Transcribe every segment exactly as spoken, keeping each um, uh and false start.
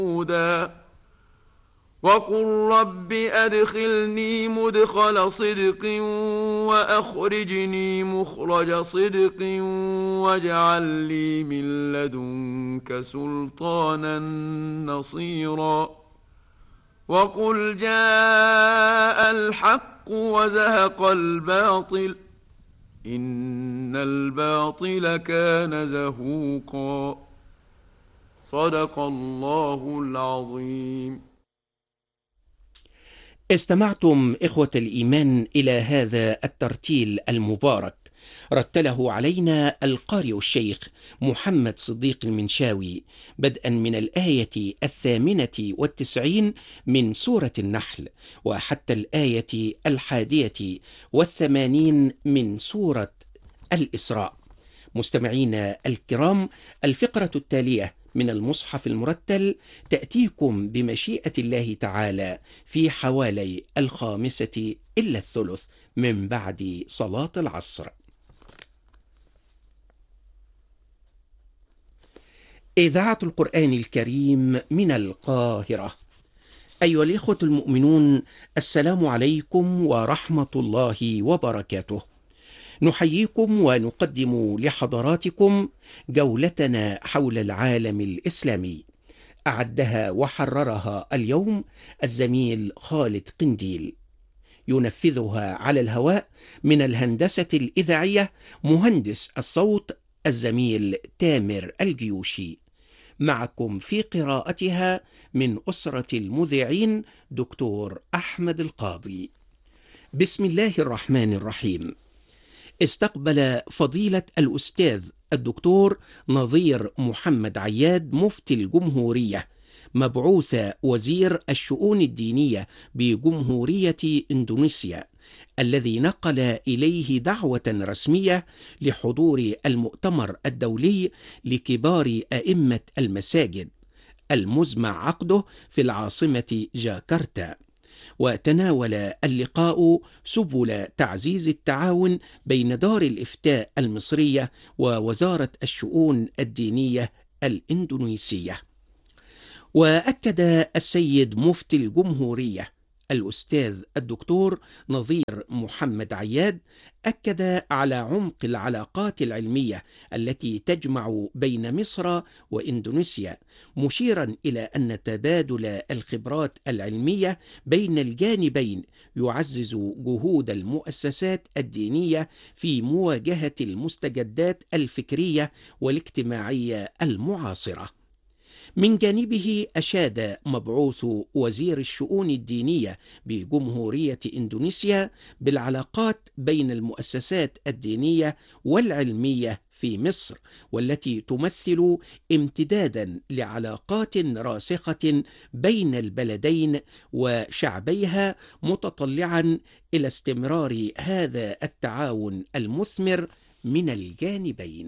هدى وقل رب أدخلني مدخل صدق وأخرجني مخرج صدق واجعل لي من لدنك سلطانا نصيرا وقل جاء الحق وزهق الباطل إن الباطل كان زهوقا صدق الله العظيم. استمعتم إخوة الإيمان إلى هذا الترتيل المبارك، رتله علينا القارئ الشيخ محمد صديق المنشاوي بدءا من الآية الثامنة والتسعين من سورة النحل وحتى الآية الحادية والثمانين من سورة الإسراء. مستمعينا الكرام، الفقرة التالية من المصحف المرتل تأتيكم بمشيئة الله تعالى في حوالي الخامسة إلا الثلث من بعد صلاة العصر. إذاعة القرآن الكريم من القاهرة. أيها الإخوة المؤمنون، السلام عليكم ورحمة الله وبركاته. نحييكم ونقدم لحضراتكم جولتنا حول العالم الإسلامي، أعدها وحررها اليوم الزميل خالد قنديل، ينفذها على الهواء من الهندسة الإذاعية مهندس الصوت الزميل تامر الجيوشي. معكم في قراءتها من أسرة المذيعين دكتور أحمد القاضي. بسم الله الرحمن الرحيم. استقبل فضيلة الأستاذ الدكتور نظير محمد عياد مفتي الجمهورية مبعوث وزير الشؤون الدينية بجمهورية إندونيسيا، الذي نقل إليه دعوة رسمية لحضور المؤتمر الدولي لكبار أئمة المساجد المزمع عقده في العاصمة جاكرتا. وتناول اللقاء سبل تعزيز التعاون بين دار الإفتاء المصرية ووزارة الشؤون الدينية الإندونيسية. وأكد السيد مفتي الجمهورية الأستاذ الدكتور نظير محمد عياد أكد على عمق العلاقات العلمية التي تجمع بين مصر وإندونيسيا، مشيرا إلى أن تبادل الخبرات العلمية بين الجانبين يعزز جهود المؤسسات الدينية في مواجهة المستجدات الفكرية والاجتماعية المعاصرة. من جانبه أشاد مبعوث وزير الشؤون الدينية بجمهورية إندونيسيا بالعلاقات بين المؤسسات الدينية والعلمية في مصر، والتي تمثل امتدادا لعلاقات راسخة بين البلدين وشعبيها، متطلعا إلى استمرار هذا التعاون المثمر من الجانبين.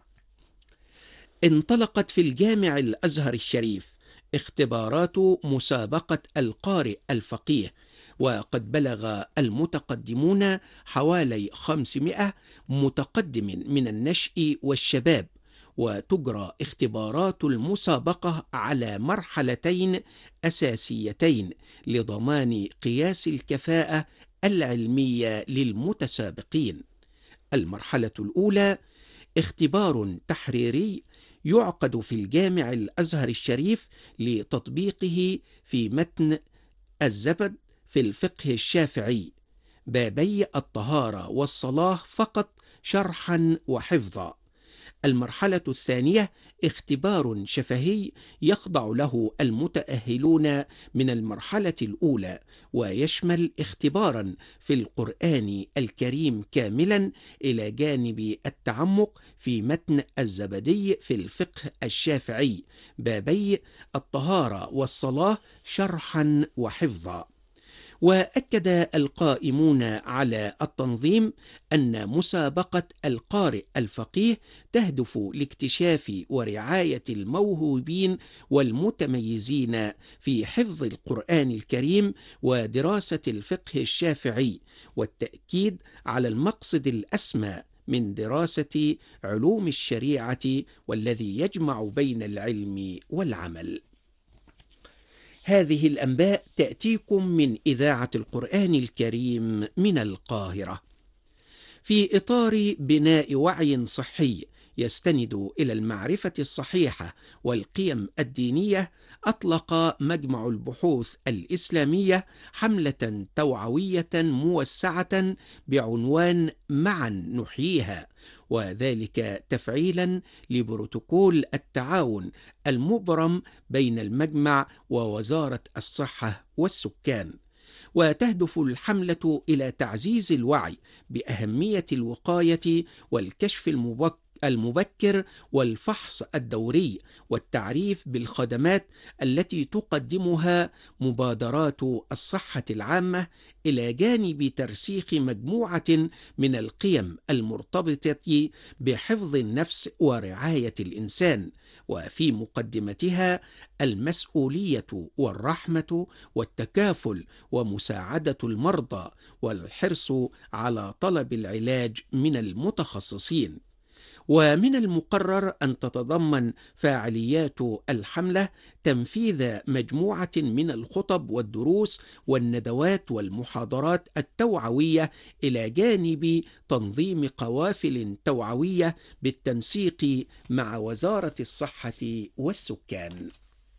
انطلقت في الجامع الأزهر الشريف اختبارات مسابقة القارئ الفقيه، وقد بلغ المتقدمون حوالي خمسمائة متقدم من النشء والشباب، وتجرى اختبارات المسابقة على مرحلتين أساسيتين لضمان قياس الكفاءة العلمية للمتسابقين. المرحلة الأولى اختبار تحريري يعقد في الجامع الأزهر الشريف لتطبيقه في متن الزبد في الفقه الشافعي، بابي الطهارة والصلاة فقط شرحا وحفظا. المرحلة الثانية اختبار شفهي يخضع له المتأهلون من المرحلة الأولى، ويشمل اختبارا في القرآن الكريم كاملا إلى جانب التعمق في متن الزبدي في الفقه الشافعي، بابي الطهارة والصلاة شرحا وحفظا. وأكد القائمون على التنظيم أن مسابقة القارئ الفقيه تهدف لاكتشاف ورعاية الموهوبين والمتميزين في حفظ القرآن الكريم ودراسة الفقه الشافعي، والتأكيد على المقصد الأسمى من دراسة علوم الشريعة والذي يجمع بين العلم والعمل. هذه الأنباء تأتيكم من إذاعة القرآن الكريم من القاهرة. في إطار بناء وعي صحي يستند إلى المعرفة الصحيحة والقيم الدينية، أطلق مجمع البحوث الإسلامية حملة توعوية موسعة بعنوان معا نحييها، وذلك تفعيلا لبروتوكول التعاون المبرم بين المجمع ووزارة الصحة والسكان. وتهدف الحملة إلى تعزيز الوعي بأهمية الوقاية والكشف المبكر المبكر والفحص الدوري، والتعريف بالخدمات التي تقدمها مبادرات الصحة العامة، إلى جانب ترسيخ مجموعة من القيم المرتبطة بحفظ النفس ورعاية الإنسان، وفي مقدمتها المسؤولية والرحمة والتكافل ومساعدة المرضى والحرص على طلب العلاج من المتخصصين. ومن المقرر أن تتضمن فعاليات الحملة تنفيذ مجموعة من الخطب والدروس والندوات والمحاضرات التوعوية، إلى جانب تنظيم قوافل توعوية بالتنسيق مع وزارة الصحة والسكان.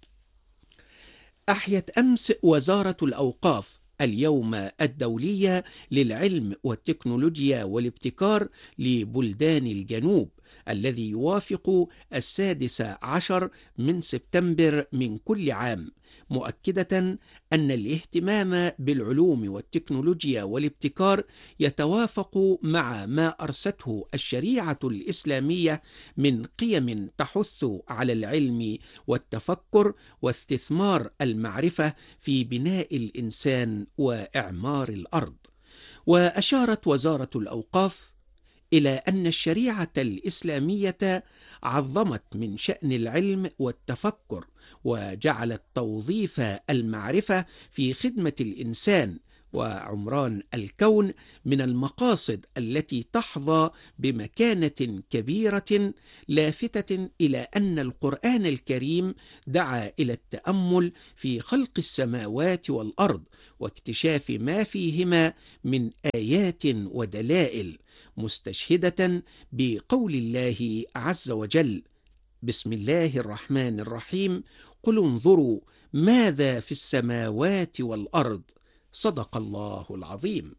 أحيت أمس وزارة الأوقاف اليوم الدولي للعلم والتكنولوجيا والابتكار لبلدان الجنوب، الذي يوافق السادس عشر من سبتمبر من كل عام، مؤكدة أن الاهتمام بالعلوم والتكنولوجيا والابتكار يتوافق مع ما أرسته الشريعة الإسلامية من قيم تحث على العلم والتفكر واستثمار المعرفة في بناء الإنسان وإعمار الأرض. وأشارت وزارة الأوقاف إلى أن الشريعة الإسلامية عظمت من شأن العلم والتفكر، وجعلت توظيف المعرفة في خدمة الإنسان وعمران الكون من المقاصد التي تحظى بمكانة كبيرة، لافتة إلى أن القرآن الكريم دعا إلى التأمل في خلق السماوات والأرض واكتشاف ما فيهما من آيات ودلائل، مستشهدة بقول الله عز وجل: بسم الله الرحمن الرحيم، قل انظروا ماذا في السماوات والأرض، صدق الله العظيم.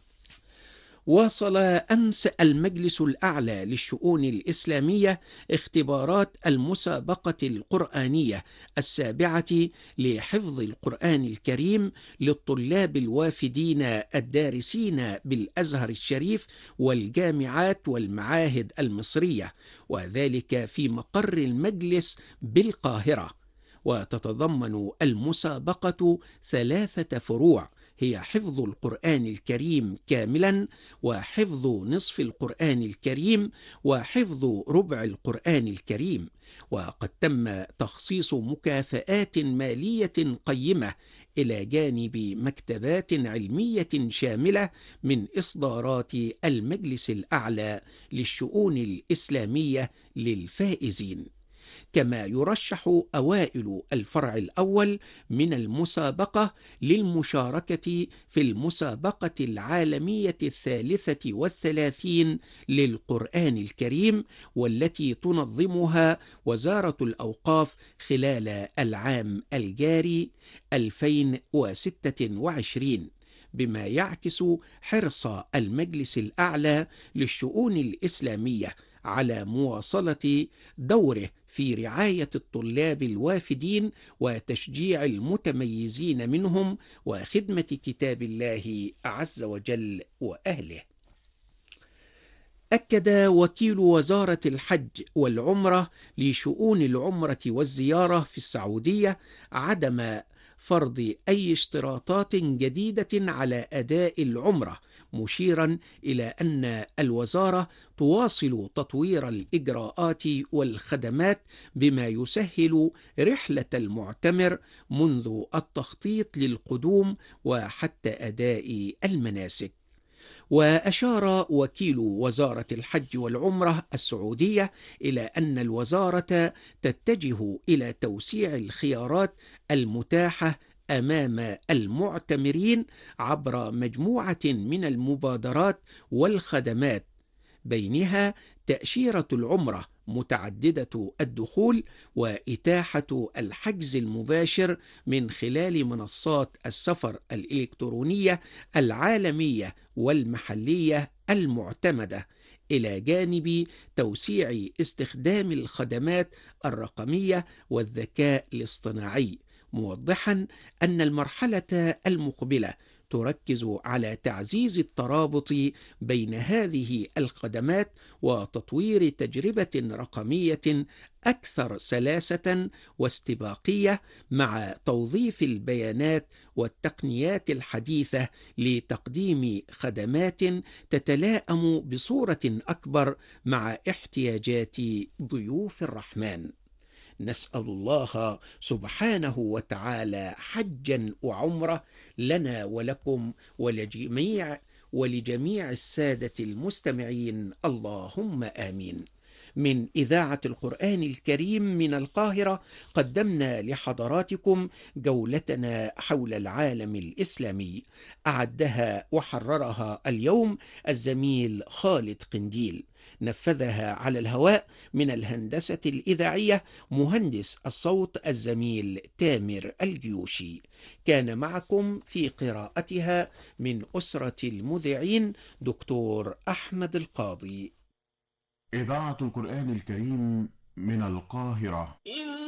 واصل أمس المجلس الأعلى للشؤون الإسلامية اختبارات المسابقة القرآنية السابعة لحفظ القرآن الكريم للطلاب الوافدين الدارسين بالأزهر الشريف والجامعات والمعاهد المصرية، وذلك في مقر المجلس بالقاهرة. وتتضمن المسابقة ثلاثة فروع، هي حفظ القرآن الكريم كاملا، وحفظ نصف القرآن الكريم، وحفظ ربع القرآن الكريم. وقد تم تخصيص مكافآت مالية قيمة، إلى جانب مكتبات علمية شاملة من إصدارات المجلس الأعلى للشؤون الإسلامية للفائزين. كما يرشح أوائل الفرع الأول من المسابقة للمشاركة في المسابقة العالمية الثالثة والثلاثين للقرآن الكريم، والتي تنظمها وزارة الأوقاف خلال العام الجاري ألفين وستة وعشرين، بما يعكس حرص المجلس الأعلى للشؤون الإسلامية على مواصلة دوره في رعاية الطلاب الوافدين وتشجيع المتميزين منهم وخدمة كتاب الله عز وجل وأهله. أكد وكيل وزارة الحج والعمرة لشؤون العمرة والزيارة في السعودية عدم فرض أي اشتراطات جديدة على أداء العمرة، مشيرا إلى أن الوزارة تواصل تطوير الإجراءات والخدمات بما يسهل رحلة المعتمر منذ التخطيط للقدوم وحتى أداء المناسك. وأشار وكيل وزارة الحج والعمرة السعودية إلى أن الوزارة تتجه إلى توسيع الخيارات المتاحة أمام المعتمرين عبر مجموعة من المبادرات والخدمات، بينها تأشيرة العمرة متعددة الدخول وإتاحة الحجز المباشر من خلال منصات السفر الإلكترونية العالمية والمحلية المعتمدة، إلى جانب توسيع استخدام الخدمات الرقمية والذكاء الاصطناعي، موضحا أن المرحلة المقبلة تركز على تعزيز الترابط بين هذه الخدمات وتطوير تجربة رقمية أكثر سلاسة واستباقية، مع توظيف البيانات والتقنيات الحديثة لتقديم خدمات تتلائم بصورة أكبر مع احتياجات ضيوف الرحمن. نسأل الله سبحانه وتعالى حجا وعمرة لنا ولكم ولجميع ولجميع السادة المستمعين، اللهم آمين. من إذاعة القرآن الكريم من القاهرة قدمنا لحضراتكم جولتنا حول العالم الإسلامي، أعدها وحررها اليوم الزميل خالد قنديل، نفذها على الهواء من الهندسة الإذاعية مهندس الصوت الزميل تامر الجيوشي. كان معكم في قراءتها من أسرة المذيعين دكتور أحمد القاضي. إذاعة القرآن الكريم من القاهرة.